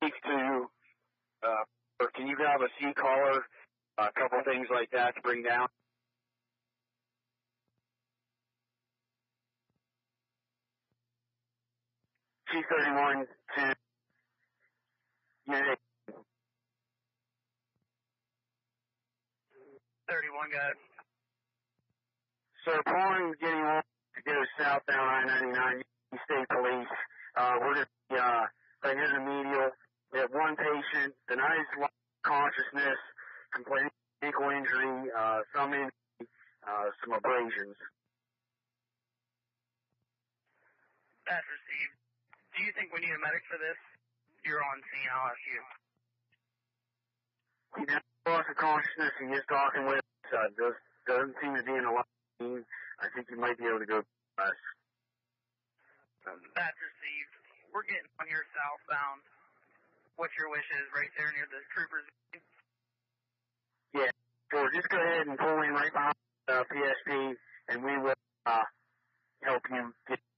speak to, or can you grab a C collar, a couple things like that to bring down? C31 to Unit 31, got it. So upon getting on to go southbound I-99, State Police, we're just right here in the medial. We have one patient, denies consciousness, complaining of ankle injury, some injury, some abrasions. That's received. Do you think we need a medic for this? You're on scene, I'll ask you. He has lost of consciousness. He is talking with us. Doesn't seem to be in a lot of pain. I think he might be able to go us. That's received. We're getting on here southbound. What's your wishes right there near the troopers? Yeah, sure. Just go ahead and pull in right behind PSP, and we will help you get